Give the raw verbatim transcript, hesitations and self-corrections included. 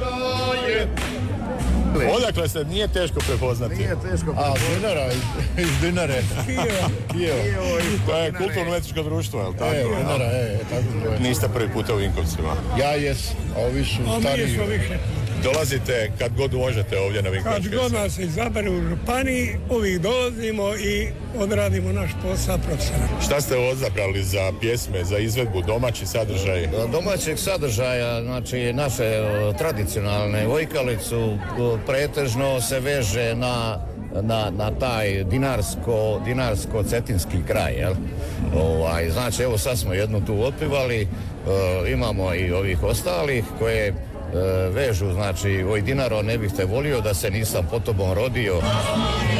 Odakle se nije teško prepoznati? Nije teško prepoznati. A, Dinara, iz, iz Dinare. Kijeva. Kijevo. To je kulturno-umjetničko društvo, je li tako? E, Dinara, e, tako zove. Niste prvi puta u Vinkovcima. Ja jes, a ovi su A mi stariji. smo više. Dolazite kad god možete ovdje na Kad Vinkovačke. god nas se izabere u županiji, uvijek dolazimo i odradimo naš posao profesionalno. Šta ste odabrali za pjesme, za izvedbu, domaći sadržaj? Domaćeg sadržaja, znači naše o, tradicionalne vojkalicu o, pretežno se veže na, na, na taj dinarsko, dinarsko-cetinski kraj, jel? Ovaj, znači, evo sad smo jednu tu otpivali, o, imamo i ovih ostalih koje e, vežu, znači, oj Dinaro, ne bih te volio da se nisam po tobom rodio.